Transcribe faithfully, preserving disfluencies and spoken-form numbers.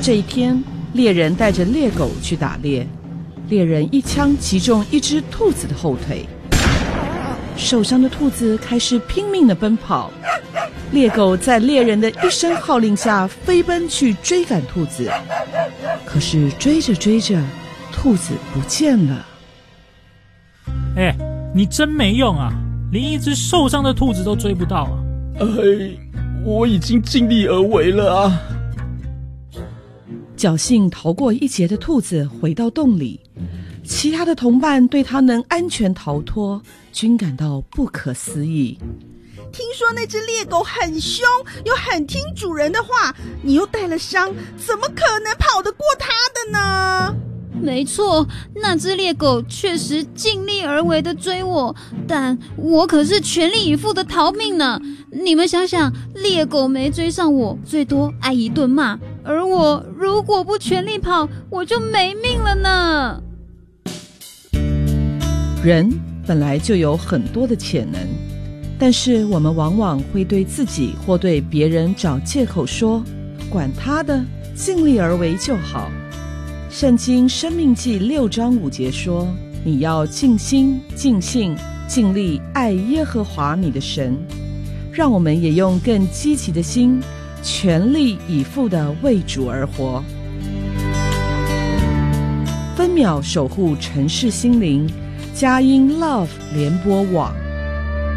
这一天，猎人带着猎狗去打猎，猎人一枪击中一只兔子的后腿，受伤的兔子开始拼命地奔跑。猎狗在猎人的一声号令下飞奔去追赶兔子，可是追着追着，兔子不见了。 哎，你真没用啊，连一只受伤的兔子都追不到啊！ 哎，我已经尽力而为了啊！ 侥幸逃过一劫的兔子回到洞里，其他的同伴对他能安全逃脱，均感到不可思议。 听说那只猎狗很凶，又很听主人的话，你又带了伤，怎么可能跑得过它的呢？ 没错，那只猎狗确实尽力而为的追我，但我可是全力以赴的逃命呢。你们想想，猎狗没追上我，最多挨一顿骂，而我如果不全力跑，我就没命了呢。 人本来就有很多的潜能，但是我们往往会对自己或对别人找借口说，管他的，尽力而为就好。圣经申命记六章五节说，你要尽心尽性尽力爱耶和华你的神。让我们也用更积极的心，全力以赴地为主而活。分秒守护城市心灵，佳音 Love 联播网。